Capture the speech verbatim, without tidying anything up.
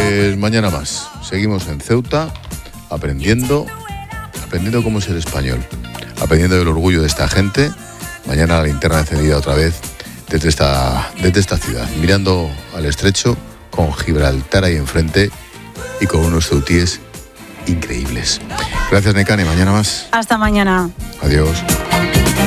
Pues mañana más. Seguimos en Ceuta, aprendiendo, aprendiendo cómo es el español, aprendiendo del orgullo de esta gente. Mañana la linterna encendida otra vez desde esta, desde esta ciudad, mirando al estrecho, con Gibraltar ahí enfrente y con unos ceutíes increíbles. Gracias, Nekane. Mañana más. Hasta mañana. Adiós.